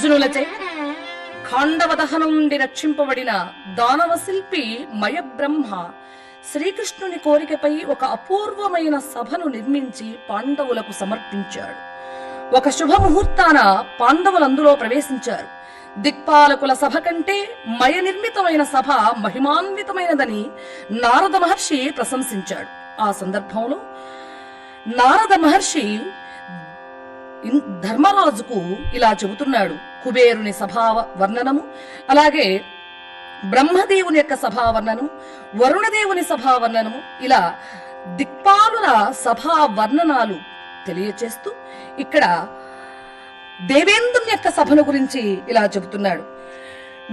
అర్జునులచే ఖాండవ దహనం నుండి రక్షింపబడిన దానవ శిల్పి మయబ్రహ్మ శ్రీకృష్ణుని కోరికపై ఒక అపూర్వమైన సభను నిర్మించి పాండవులకు సమర్పించాడు. ఒక శుభముహూర్తాన పాండవులందులో ప్రవేశించారు. దిక్పాలకుల సభ కంటే మయ నిర్మితమైన సభ మహిమాన్వితమైనదని నారద మహర్షి ప్రశంసించాడు. ఆ సందర్భంలో నారద మహర్షి ధర్మరాజుకు ఇలా చెబుతున్నాడు. కుబేరుని సభా వర్ణనము, అలాగే బ్రహ్మదేవుని యొక్క సభా వర్ణనము, వరుణదేవుని సభా వర్ణనము, ఇలా దిక్పాలుల సభా వర్ణనాలు తెలియచేస్తూ ఇక్కడ దేవేంద్రుని యొక్క సభను గురించి ఇలా చెబుతున్నాడు.